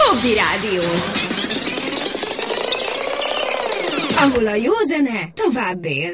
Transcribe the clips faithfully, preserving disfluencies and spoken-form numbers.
Hobby Rádió, ahol a jó zene tovább él.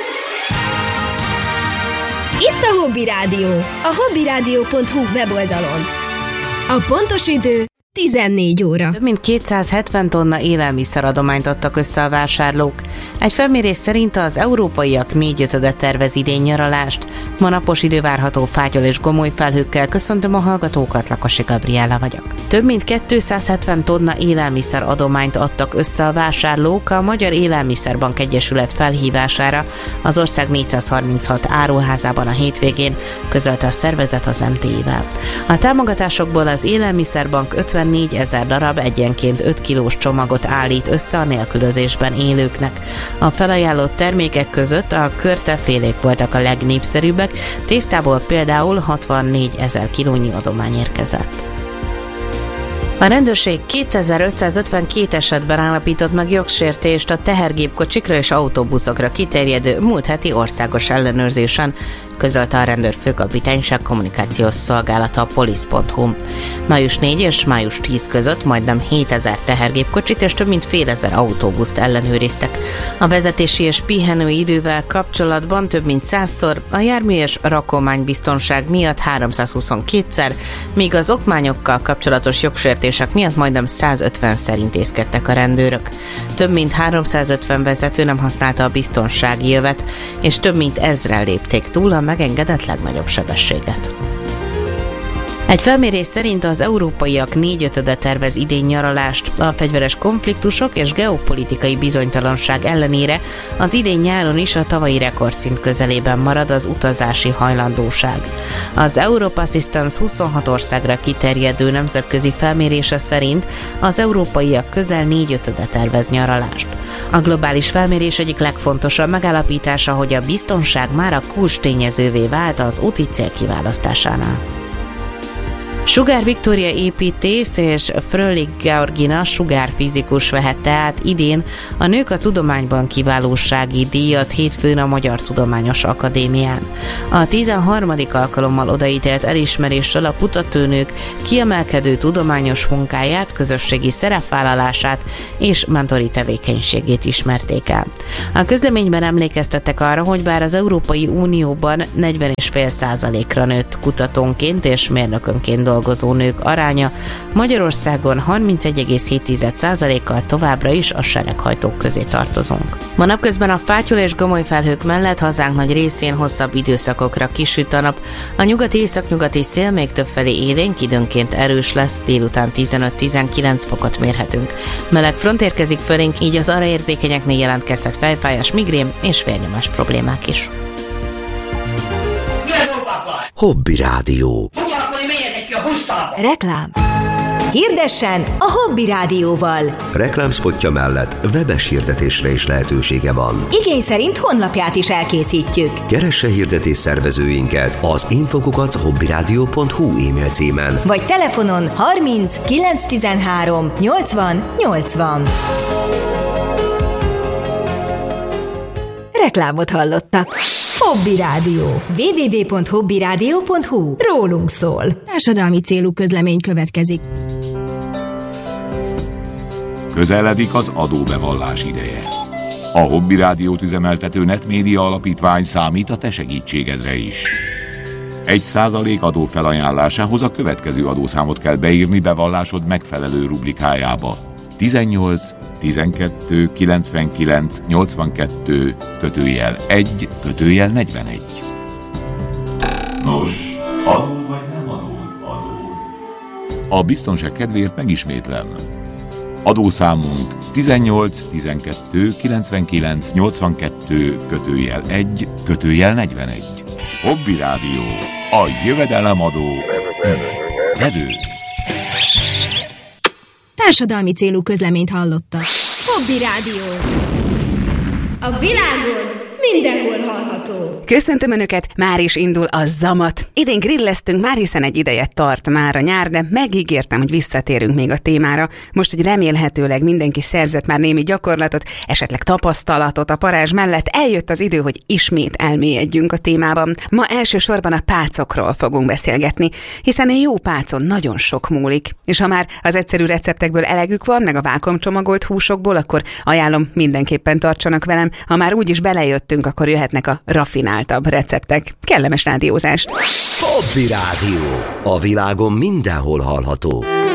Itt a Hobby Rádió, a hobbyradio pont hu weboldalon. A pontos idő tizennégy óra. Több mint kétszázhetven tonna élelmiszeradományt adtak össze a vásárlók. Egy felmérés szerint az európaiak négyötöde tervez idén nyaralást. Ma napos idő várható, fátyol és gomoly felhőkkel. Köszöntöm a hallgatókat, Lakosi Gabriella vagyok. Több mint kétszázhetven tonna élelmiszeradományt adtak össze a vásárlók a Magyar Élelmiszerbank Egyesület felhívására az ország négyszázharminchat áruházában a hétvégén, közölte a szervezet az em té i-vel. A támogatásokból az Élelmiszerbank ötvennégyezer darab egyenként öt kilós csomagot állít össze a nélkülözésben élőknek. A felajánlott termékek között a körtefélék voltak a legnépszerűbbek, tésztából például hatvannégyezer kilónyi adomány érkezett. A rendőrség kétezer-ötszázötvenkét esetben állapított meg jogsértést a tehergépkocsikra és autóbuszokra kiterjedő múlt heti országos ellenőrzésen, közölte a rendőrfőkapitányság kommunikációs szolgálata, a police pont hu. május negyedike és május tízedike között majdnem hétezer tehergépkocsit és több mint félezer autóbuszt ellenőriztek. A vezetési és pihenő idővel kapcsolatban több mint százszor, a jármű és rakománybiztonság miatt háromszázhuszonkétszer, míg az okmányokkal kapcsolatos jogsértések miatt majdnem százötvenszer intézkedtek a rendőrök. Több mint háromszázötven vezető nem használta a biztonsági jövet, és több mint ezren lépték túl a megengedett legnagyobb sebességet. Egy felmérés szerint az európaiak négyötöde tervez idén nyaralást. A fegyveres konfliktusok és geopolitikai bizonytalanság ellenére az idén nyáron is a tavalyi rekordszint közelében marad az utazási hajlandóság. Az Europe Assistance huszonhat országra kiterjedő nemzetközi felmérése szerint az európaiak közel négyötöde tervez nyaralást. A globális felmérés egyik legfontosabb megállapítása, hogy a biztonság már a kulcstényezővé vált az úti cél kiválasztásánál. Sugár Viktória építész és Fröhlich Georgina sugárfizikus vehette át idén a Nők a Tudományban kiválósági díjat hétfőn a Magyar Tudományos Akadémián. A tizenharmadik alkalommal odaítélt elismeréssel a kutatónők kiemelkedő tudományos munkáját, közösségi szerepvállalását és mentori tevékenységét ismerték el. A közleményben emlékeztettek arra, hogy bár az Európai Unióban negyven egész öt százalékra nőtt kutatónként és mérnökönként dolgozik, dolgozó nők aránya, Magyarországon harmincegy egész hét százalékkal továbbra is a sereghajtók közé tartozunk. Ma napközben a fátyol és gomoly felhők mellett hazánk nagy részén hosszabb időszakokra kisüt a nap. A nyugati északnyugati szél még többfelé élénk, időnként erős lesz, délután tizenöt-tizenkilenc fokot mérhetünk. Meleg front érkezik fölénk, így az arra érzékenyeknél jelentkezhet fejfájás, migrén és vérnyomás problémák is. Hobby Rádió. Reklám. Hirdessen a Hobby Rádióval. Reklámspotja mellett webes hirdetésre is lehetősége van. Igény szerint honlapját is elkészítjük. Keresse hirdetés szervezőinket az infokukat hobbyradio pont hu e-mail címen. Vagy telefonon harminc kilencszáztizenhárom nyolcvan nyolcvan. Reklámot hallottak. Hobby Rádió. double-u double-u double-u pont hobbyradio pont hu. Rólunk szól. Társadalmi célú közlemény következik. Közeledik az adóbevallás ideje. A Hobby Rádiót üzemeltető Netmédia Alapítvány számít a te segítségedre is. Egy százalék adó felajánlásához a következő adószámot kell beírni bevallásod megfelelő rubrikájába. tizennyolc tizenkettő kilencvenkilenc nyolcvankettő kötőjel egy kötőjel negyvenegy. Nos, adó vagy nem adó? Adó. A biztonság kedvéért megismétlem. Adószámunk tizennyolc tizenkettő kilencvenkilenc nyolcvankettő kötőjel egy kötőjel negyvenegy. Hobby Rádió. A jövedelemadó vedő. Társadalmi célú közleményt hallottak. Hobby Rádió. A világon mindenhol hallható. Köszöntöm Önöket, már is indul a Zamat. Idén grilleztünk már, hiszen egy ideje tart már a nyár, de megígértem, hogy visszatérünk még a témára. Most, hogy remélhetőleg mindenki szerzett már némi gyakorlatot, esetleg tapasztalatot a parázs mellett, eljött az idő, hogy ismét elmélyedjünk a témában. Ma elsősorban a pácokról fogunk beszélgetni, hiszen egy jó pácon nagyon sok múlik. És ha már az egyszerű receptekből elegük van, meg a vákuumcsomagolt húsokból, akkor ajánlom, mindenképpen tartsanak velem. Ha már úgyis belejöttünk, akkor jöhetnek a rafináltabb receptek. Kellemes rádiózást! Hobby Rádió. A világon mindenhol hallható.